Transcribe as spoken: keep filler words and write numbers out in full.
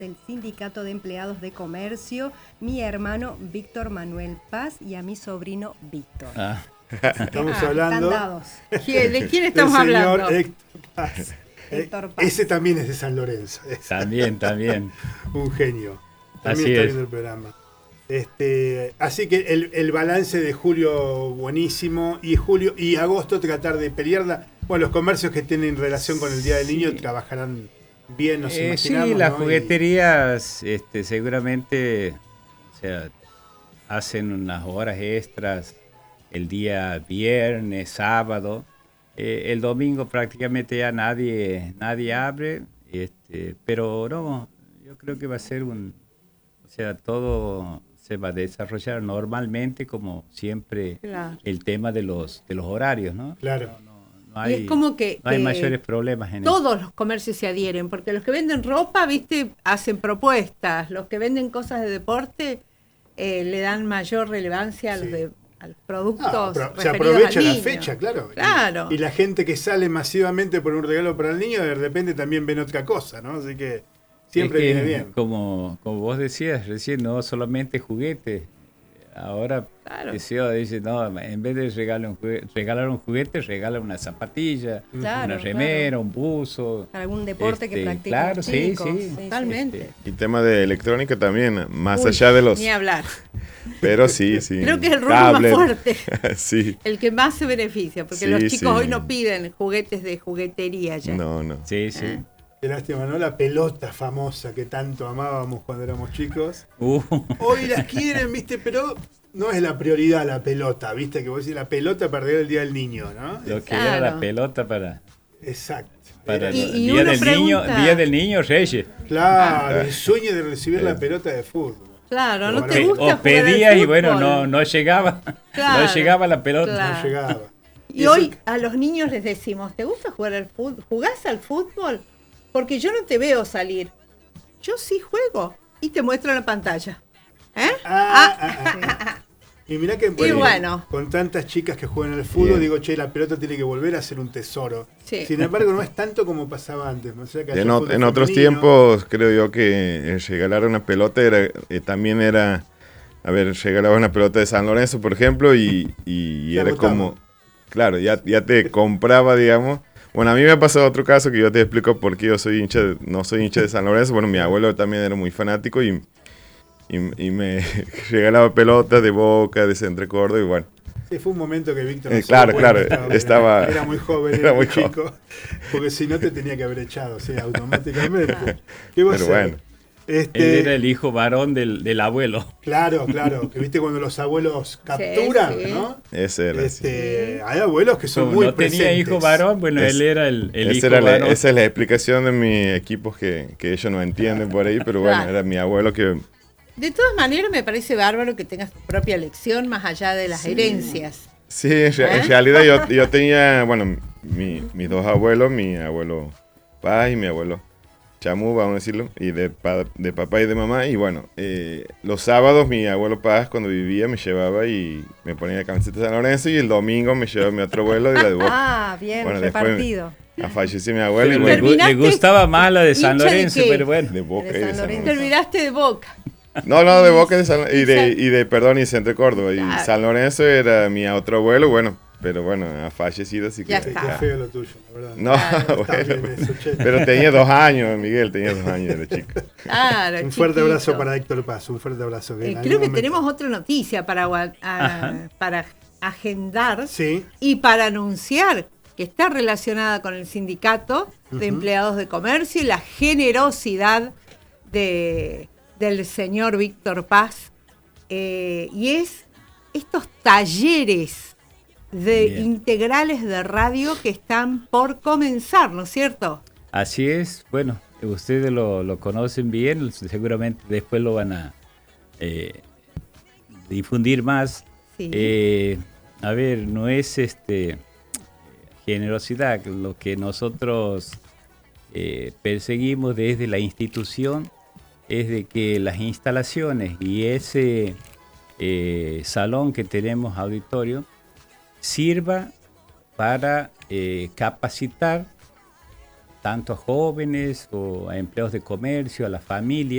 del Sindicato de Empleados de Comercio, mi hermano Víctor Manuel Paz y a mi sobrino Víctor. Ah. Estamos ah, hablando ¿De quién estamos del señor hablando? Héctor Paz. Héctor Paz. Ese también es de San Lorenzo. Es También, también. un genio. También Así está es. viendo el programa. Este, así que el, el balance de julio buenísimo y julio y agosto tratar de pelearla. Bueno, los comercios que tienen relación con el Día del Niño Sí. trabajarán bien, nos Eh, imaginamos. sí, las ¿no? jugueterías este, seguramente, o sea, hacen unas horas extras el día viernes, sábado. Eh, el domingo prácticamente ya nadie, nadie abre, este, pero no, yo creo que va a ser un, o sea, todo se va a desarrollar normalmente como siempre. Claro. El tema de los, de los horarios, ¿no? Claro. No, no hay, Y es como que, no hay que mayores problemas en eso. todos los comercios se adhieren, porque los que venden ropa, viste, hacen propuestas, los que venden cosas de deporte eh, le dan mayor relevancia a los, Sí. de, a los productos. Ah, pero se referidos aprovecha al la niño. fecha, claro. Claro. Y, y la gente que sale masivamente por un regalo para el niño, de repente también ven otra cosa, ¿no? Así que siempre Es que, viene bien. Como, como vos decías recién, no solamente juguetes. Ahora Claro. deseo dice, no, en vez de regalar un juguete, regalar un juguete, regala una zapatilla, Claro, una remera, claro. un buzo. Algún deporte que Este, practiquen claro, los sí, chicos. sí. Totalmente. Este, Y tema de electrónica también, más Uy, allá de los... Ni hablar. Pero sí, sí. Creo que es el rubro tablet. más fuerte. Sí. El que más se beneficia, porque Sí, los chicos sí. hoy no piden juguetes de juguetería ya. No, no. sí, sí. Eh. Qué lástima, ¿no? La pelota famosa que tanto amábamos cuando éramos chicos. Uh, Hoy la quieren, ¿viste? Pero no es la prioridad la pelota, ¿viste? Que vos decís la pelota para el Día del Niño, ¿no? lo que Claro. era la pelota para, Exacto. para Era- Y- el y día uno del niño, pregunta- día del niño Reyes. Claro, Ah. el sueño de recibir la Eh. pelota de fútbol. Claro, ¿no Bueno, te o gusta O jugar al pedías y bueno, fútbol? no, no llegaba, Claro, no llegaba la pelota. claro. No llegaba. Y eso- hoy a los niños les decimos, ¿te gusta jugar al fútbol? ¿Jugás al fútbol? Porque yo no te veo salir. Yo sí juego. Y te muestro en la pantalla. ¿Eh? Ah, ah, ah, ah. Y mirá que Y bueno. con tantas chicas que juegan al fútbol, Bien. digo, che, la pelota tiene que volver a ser un tesoro. Sí. Sin embargo, no es tanto como pasaba antes. O sea, que haya En, o- fútbol en otros femenino. tiempos creo yo que eh, regalar una pelota era, eh, también era, a ver, regalaba una pelota de San Lorenzo, por ejemplo, y, y Se era agotaba. como, claro, ya, ya te compraba, digamos. Bueno, a mí me ha pasado otro caso que yo te explico por qué yo soy hincha, de- no soy hincha de San Lorenzo. Bueno, mi abuelo también era muy fanático y, y, y me regalaba pelotas de Boca, de Centro Córdoba y bueno. Sí, fue un momento que Víctor... Eh, no se claro, dio cuenta, claro, era, estaba- Era muy joven, era era muy muy chico. Porque si no te tenía que haber echado, sí, automáticamente. ¿Qué va a Pero hacer? bueno. Este, Él era el hijo varón del, del abuelo. Claro, claro. Que viste cuando los abuelos capturan, sí. ¿no? Ese era. sí. Este, hay abuelos que son Como muy no tenía presentes. hijo varón, bueno, Es- él era el, el Esa, hijo era la- varón. esa es la explicación de mis equipos que, que ellos no entienden por ahí, pero bueno, Claro. era mi abuelo que... De todas maneras, me parece bárbaro que tengas tu propia elección más allá de las herencias. Sí, en, re- en ¿Eh? realidad yo, yo tenía, bueno, mi- mis dos abuelos, mi abuelo Paz y mi abuelo Chamú, vamos a decirlo, y de, pa- de papá y de mamá. Y bueno, eh, los sábados mi abuelo Paz cuando vivía me llevaba y me ponía la camiseta de San Lorenzo y el domingo me llevaba mi otro abuelo y la de Boca. Ah, bien, Bueno, después- repartido. A falleció mi abuelo y Pero bueno, le, gu- le ¿Terminaste gustaba más la de San hincha de Lorenzo, qué? pero bueno. de Boca De y de San San Lorenzo. Te Lorenzo. olvidaste de Boca. No, no, de Boca y de, San, y de, San- y de, perdón, y Centro Córdoba. Y Claro. San Lorenzo era mi otro abuelo, bueno, pero bueno, ha fallecido, así que... Ya Qué está. feo lo tuyo, la verdad. No, Está bueno, bien eso, che. pero tenía dos años, Miguel, tenía dos años de chico. Claro, Un fuerte chiquito. abrazo para Héctor Paz, un fuerte abrazo. que Eh, en creo algún que momento- tenemos otra noticia para, agua- a- para agendar Sí, y para anunciar que está relacionada con el sindicato de Ujú. empleados de comercio y la generosidad de, del señor Víctor Paz. Eh, y es estos talleres de Bien. integrales de radio que están por comenzar, ¿no es cierto? Así es, bueno, ustedes lo, lo conocen bien, seguramente después lo van a eh, difundir más. Sí. Eh, a ver, no es este generosidad lo que nosotros eh, perseguimos desde la institución, es de que las instalaciones y ese eh, salón que tenemos auditorio sirva para eh, capacitar tanto a jóvenes o a empleados de comercio, a la familia.